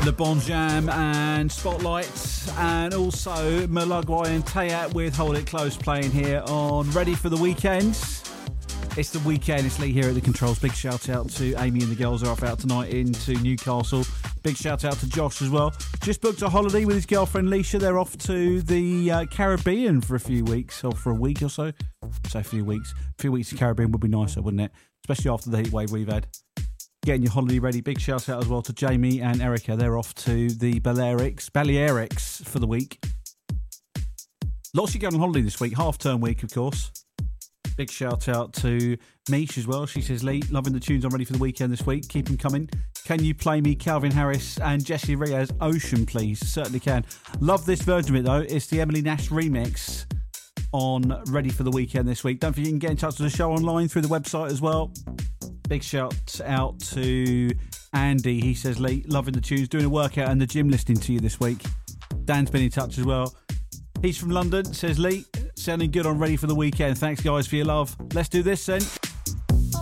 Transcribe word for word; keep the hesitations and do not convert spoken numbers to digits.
Le Bon Jam and Spotlight, and also Malugwai and Tayat with Hold It Close playing here on Ready for the Weekend. It's the weekend, it's Lee here at the controls. Big shout out to Amy and the girls are off out tonight into Newcastle. Big shout out to Josh as well. Just booked a holiday with his girlfriend Leisha. They're off to the uh, Caribbean for a few weeks, or for a week or so. So a few weeks. A few weeks of Caribbean would be nicer, wouldn't it? Especially after the heat wave we've had. Getting your holiday ready. Big shout out as well to Jamie and Erica. They're off to the Balearics, Balearics for the week. Lots of you going on holiday this week. Half term week, of course. Big shout out to Mish as well. She says, Lee, loving the tunes I'm ready for the weekend this week. Keep them coming. Can you play me Calvin Harris and Jessie Riaz Ocean, please? Certainly can. Love this version of it, though. It's the Emily Nash remix on Ready for the Weekend this week. Don't forget you can get in touch with the show online through the website as well. Big shout out to Andy. He says, Lee, loving the tunes, doing a workout in the gym listening to you this week. Dan's been in touch as well. He's from London, says, Lee, sounding good on Ready for the Weekend. Thanks, guys, for your love. Let's do this then.